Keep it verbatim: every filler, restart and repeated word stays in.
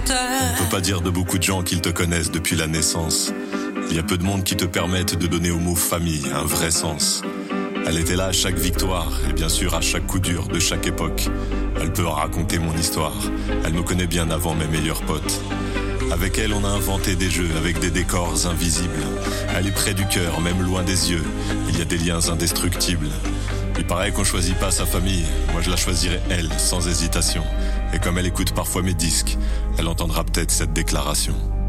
On peut pas dire de beaucoup de gens qu'ils te connaissent depuis la naissance. Il y a peu de monde qui te permettent de donner au mot famille un vrai sens. Elle était là à chaque victoire et bien sûr à chaque coup dur de chaque époque. Elle peut raconter mon histoire, elle me connaît bien avant mes meilleurs potes. Avec elle on a inventé des jeux avec des décors invisibles. Elle est près du cœur, même loin des yeux, il y a des liens indestructibles. Il paraît qu'on choisit pas sa famille, moi je la choisirai elle, sans hésitation. Et comme elle écoute parfois mes disques, elle entendra peut-être cette déclaration.